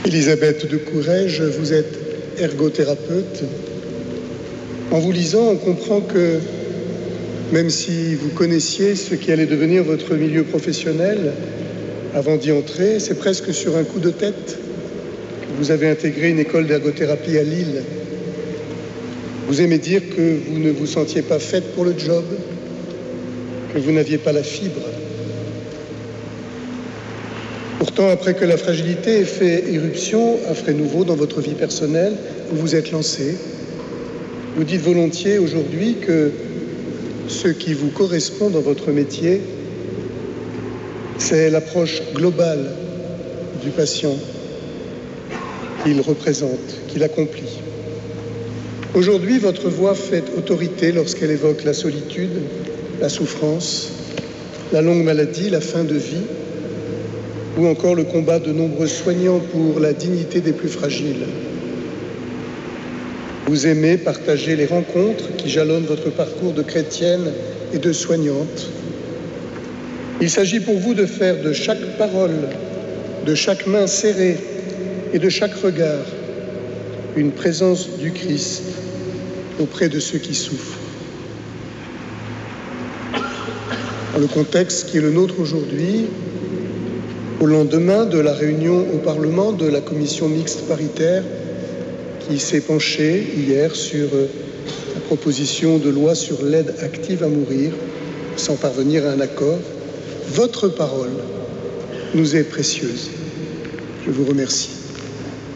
Elisabeth de Courrèges, vous êtes ergothérapeute. En vous lisant, on comprend que même si vous connaissiez ce qui allait devenir votre milieu professionnel, avant d'y entrer, c'est presque sur un coup de tête que vous avez intégré une école d'ergothérapie à Lille. Vous aimez dire que vous ne vous sentiez pas faite pour le job, que vous n'aviez pas la fibre. Pourtant, après que la fragilité ait fait irruption à frais nouveaux dans votre vie personnelle, vous vous êtes lancé. Vous dites volontiers aujourd'hui que ce qui vous correspond dans votre métier, c'est l'approche globale du patient qu'il représente, qu'il accomplit. Aujourd'hui, votre voix fait autorité lorsqu'elle évoque la solitude, la souffrance, la longue maladie, la fin de vie, ou encore le combat de nombreux soignants pour la dignité des plus fragiles. Vous aimez partager les rencontres qui jalonnent votre parcours de chrétienne et de soignante. Il s'agit pour vous de faire de chaque parole, de chaque main serrée et de chaque regard une présence du Christ auprès de ceux qui souffrent. Dans le contexte qui est le nôtre aujourd'hui, au lendemain de la réunion au Parlement de la commission mixte paritaire qui s'est penchée hier sur la proposition de loi sur l'aide active à mourir, sans parvenir à un accord, votre parole nous est précieuse. Je vous remercie.